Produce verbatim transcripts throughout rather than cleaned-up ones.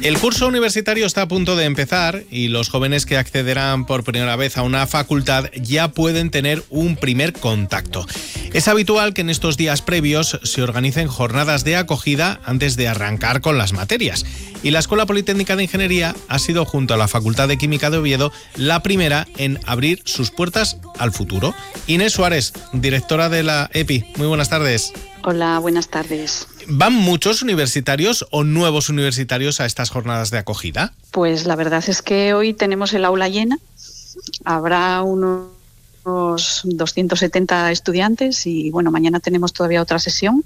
El curso universitario está a punto de empezar y los jóvenes que accederán por primera vez a una facultad ya pueden tener un primer contacto. Es habitual que en estos días previos se organicen jornadas de acogida antes de arrancar con las materias. Y la Escuela Politécnica de Ingeniería ha sido, junto a la Facultad de Química de Oviedo, la primera en abrir sus puertas al futuro. Inés Suárez, directora de la E P I. Muy buenas tardes. Hola, buenas tardes. ¿Van muchos universitarios o nuevos universitarios a estas jornadas de acogida? Pues la verdad es que hoy tenemos el aula llena. Habrá unos doscientos setenta estudiantes y bueno, mañana tenemos todavía otra sesión.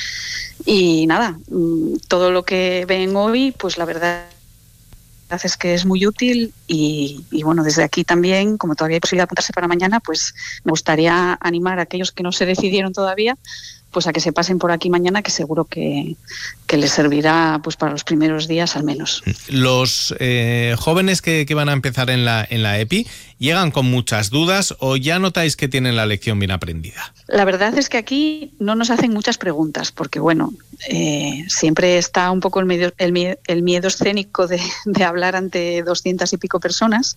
Y nada, todo lo que ven hoy, pues la verdad es que es muy útil y, y bueno, desde aquí también, como todavía hay posibilidad de apuntarse para mañana, pues me gustaría animar a aquellos que no se decidieron todavía, pues a que se pasen por aquí mañana, que seguro que, que les servirá pues para los primeros días al menos. Los eh, jóvenes que, que van a empezar en la, en la E P I, ¿llegan con muchas dudas o ya notáis que tienen la lección bien aprendida? La verdad es que aquí no nos hacen muchas preguntas, porque bueno, eh, siempre está un poco el, medio, el, miedo, el miedo escénico de, de hablar ante doscientas y pico personas.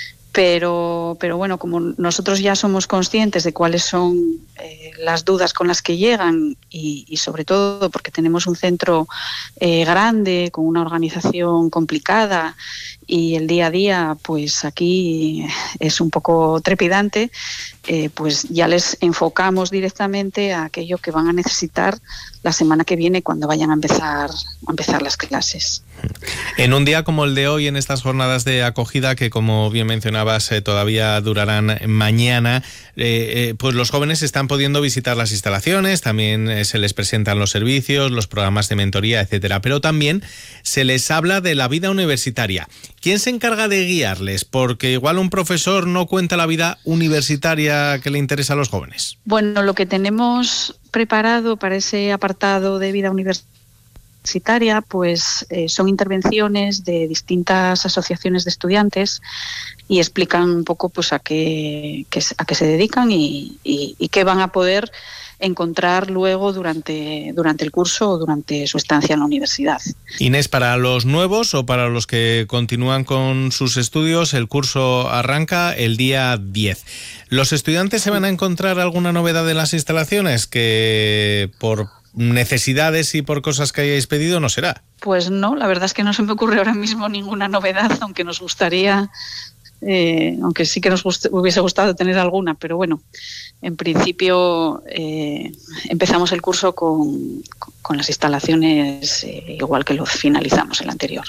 Pero, pero bueno, como nosotros ya somos conscientes de cuáles son eh, las dudas con las que llegan y, y sobre todo porque tenemos un centro eh, grande, con una organización complicada y el día a día pues aquí es un poco trepidante, eh, pues ya les enfocamos directamente a aquello que van a necesitar la semana que viene cuando vayan a empezar, a empezar las clases. En un día como el de hoy, en estas jornadas de acogida que, como bien mencionabas, eh, todavía durarán mañana, eh, eh, pues los jóvenes están pudiendo visitar las instalaciones, también eh, se les presentan los servicios, los programas de mentoría, etcétera. Pero también se les habla de la vida universitaria. ¿Quién se encarga de guiarles? Porque igual un profesor no cuenta la vida universitaria que le interesa a los jóvenes. Bueno, lo que tenemos preparado para ese apartado de vida universitaria universitaria, pues eh, son intervenciones de distintas asociaciones de estudiantes y explican un poco pues a qué, qué a qué se dedican y, y, y qué van a poder encontrar luego durante, durante el curso o durante su estancia en la universidad. Inés, para los nuevos o para los que continúan con sus estudios, el curso arranca el día diez. ¿Los estudiantes se van a encontrar alguna novedad en las instalaciones que por necesidades y por cosas que hayáis pedido no será? Pues no, la verdad es que no se me ocurre ahora mismo ninguna novedad, aunque nos gustaría, eh, aunque sí que nos gust- hubiese gustado tener alguna, pero bueno, en principio eh, empezamos el curso con, con las instalaciones eh, igual que lo finalizamos el anterior.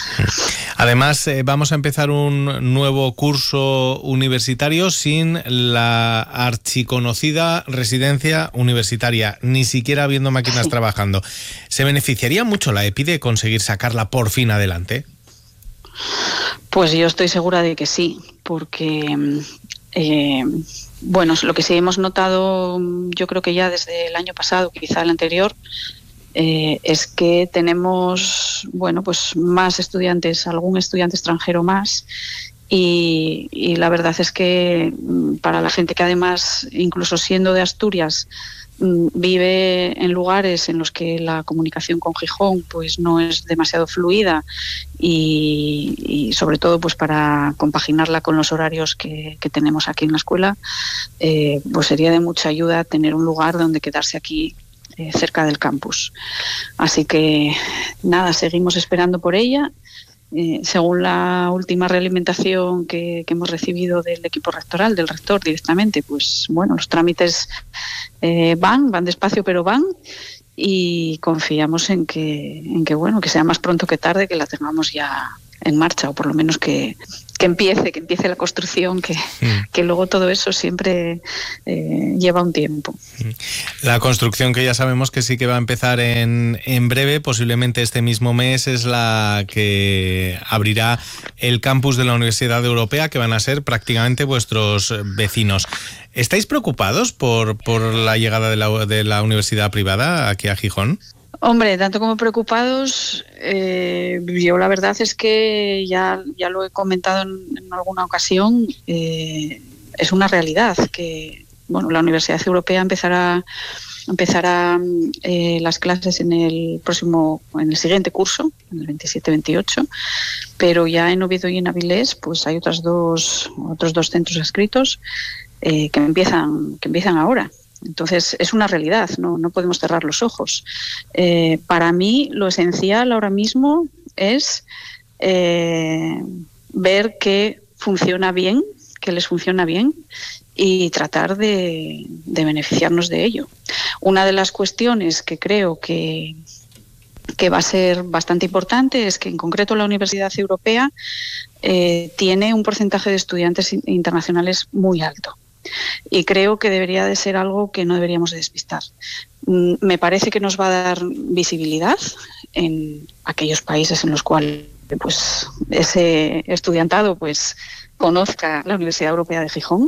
Además, eh, vamos a empezar un nuevo curso universitario sin la archiconocida residencia universitaria, ni siquiera habiendo máquinas sí. trabajando. ¿Se beneficiaría mucho la E P I de conseguir sacarla por fin adelante? Pues yo estoy segura de que sí, porque eh, bueno, lo que sí hemos notado, yo creo que ya desde el año pasado, quizá el anterior, eh, es que tenemos, bueno, pues más estudiantes, algún estudiante extranjero más, y, y la verdad es que para la gente que además, incluso siendo de Asturias, vive en lugares en los que la comunicación con Gijón pues no es demasiado fluida y, y sobre todo pues para compaginarla con los horarios que, que tenemos aquí en la escuela, eh, pues sería de mucha ayuda tener un lugar donde quedarse aquí eh, cerca del campus. Así que nada, seguimos esperando por ella. Eh, según la última realimentación que, que hemos recibido del equipo rectoral, del rector directamente, pues bueno, los trámites eh, van, van despacio pero van y confiamos en que, en que bueno, que sea más pronto que tarde que la tengamos ya en marcha, o por lo menos que, que empiece, que empiece la construcción, que, mm. que luego todo eso siempre eh, lleva un tiempo. La construcción, que ya sabemos que sí que va a empezar en, en breve, posiblemente este mismo mes, es la que abrirá el campus de la Universidad Europea, que van a ser prácticamente vuestros vecinos. ¿Estáis preocupados por, por la llegada de la, de la universidad privada aquí a Gijón? Hombre, tanto como preocupados, eh, yo la verdad es que ya, ya lo he comentado en, en alguna ocasión, eh, es una realidad que bueno, la Universidad Europea empezará empezará eh, las clases en el próximo, en el siguiente curso, en el veintisiete veintiocho, pero ya en Oviedo y en Avilés pues hay otras dos, otros dos centros adscritos eh, que empiezan, que empiezan ahora. Entonces es una realidad, no, no podemos cerrar los ojos. Eh, para mí lo esencial ahora mismo es eh, ver que funciona bien, que les funciona bien y tratar de, de beneficiarnos de ello. Una de las cuestiones que creo que, que va a ser bastante importante es que en concreto la Universidad Europea eh, tiene un porcentaje de estudiantes internacionales muy alto. Y creo que debería de ser algo que no deberíamos de despistar. Me parece que nos va a dar visibilidad en aquellos países en los cuales pues, ese estudiantado pues, conozca la Universidad Europea de Gijón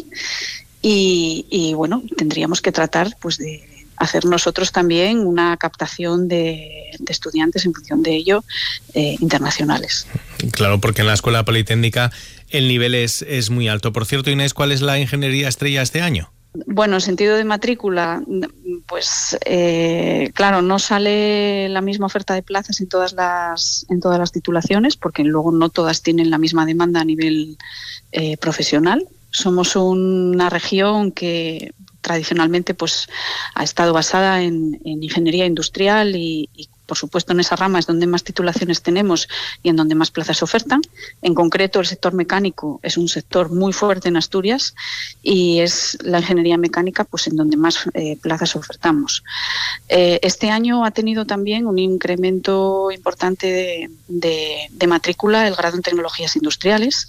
y, y bueno, tendríamos que tratar pues, de hacer nosotros también una captación de, de estudiantes en función de ello eh, internacionales. Claro, porque en la Escuela Politécnica el nivel es, es muy alto. Por cierto, Inés, ¿cuál es la ingeniería estrella este año? Bueno, en sentido de matrícula, pues eh, claro, no sale la misma oferta de plazas en todas las en todas las titulaciones, porque luego no todas tienen la misma demanda a nivel eh, profesional. Somos una región que tradicionalmente pues ha estado basada en, en ingeniería industrial y, y por supuesto en esa rama es donde más titulaciones tenemos y en donde más plazas ofertan. En concreto el sector mecánico es un sector muy fuerte en Asturias y es la ingeniería mecánica pues en donde más eh, plazas ofertamos. Eh, este año ha tenido también un incremento importante de, de, de matrícula el grado en tecnologías industriales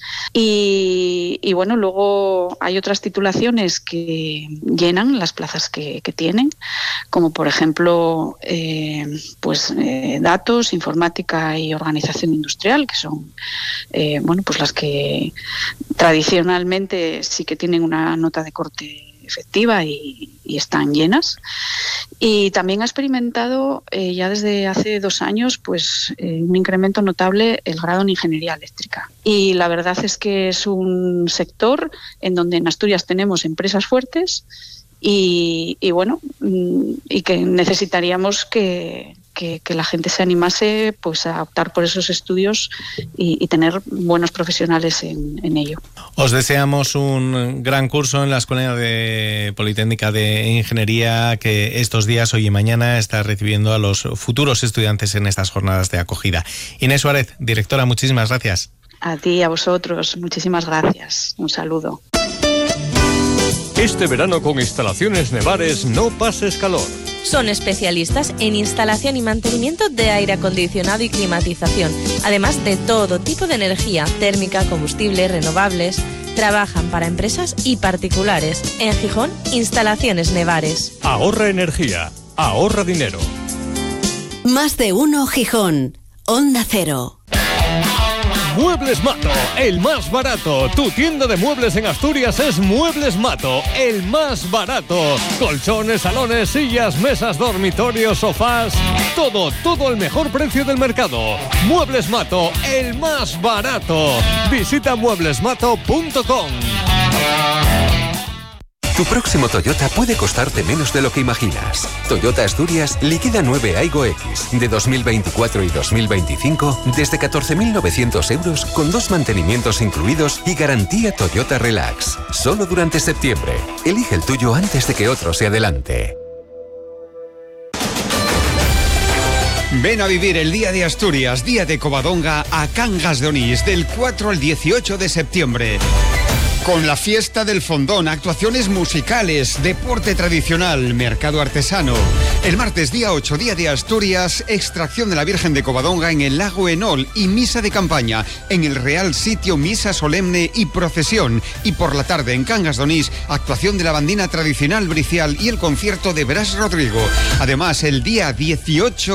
y, y bueno, luego hay otras titulaciones que llenan las plazas que, que tienen, como por ejemplo eh, pues Eh, datos, informática y organización industrial, que son eh, bueno, pues las que tradicionalmente sí que tienen una nota de corte efectiva y, y están llenas. Y también ha experimentado eh, ya desde hace dos años pues eh, un incremento notable el grado en ingeniería eléctrica. Y la verdad es que es un sector en donde en Asturias tenemos empresas fuertes y, y bueno, y que necesitaríamos que Que, que la gente se animase pues a optar por esos estudios y, y tener buenos profesionales en, en ello. Os deseamos un gran curso en la Escuela de Politécnica de Ingeniería que estos días, hoy y mañana, está recibiendo a los futuros estudiantes en estas jornadas de acogida. Inés Suárez, directora, muchísimas gracias. A ti, a vosotros, muchísimas gracias. Un saludo. Este verano con Instalaciones Nevares no pases calor. Son especialistas en instalación y mantenimiento de aire acondicionado y climatización, además de todo tipo de energía, térmica, combustible, renovables. Trabajan para empresas y particulares. En Gijón, Instalaciones Nevares. Ahorra energía, ahorra dinero. Más de uno Gijón, Onda Cero. Muebles Mato, el más barato. Tu tienda de muebles en Asturias es Muebles Mato, el más barato. Colchones, salones, sillas, mesas, dormitorios, sofás. Todo, todo al mejor precio del mercado. Muebles Mato, el más barato. Visita muebles mato punto com. Tu próximo Toyota puede costarte menos de lo que imaginas. Toyota Asturias liquida nueve Aygo X de dos mil veinticuatro y dos mil veinticinco desde catorce mil novecientos euros con dos mantenimientos incluidos y garantía Toyota Relax. Solo durante septiembre. Elige el tuyo antes de que otro se adelante. Ven a vivir el Día de Asturias, Día de Covadonga, a Cangas de Onís, del cuatro al dieciocho de septiembre. Con la fiesta del fondón, actuaciones musicales, deporte tradicional, mercado artesano. El martes día ocho, Día de Asturias, extracción de la Virgen de Covadonga en el lago Enol y misa de campaña en el Real Sitio, misa solemne y procesión. Y por la tarde en Cangas de Onís, actuación de la bandina tradicional bricial y el concierto de Bras Rodrigo. Además, el día dieciocho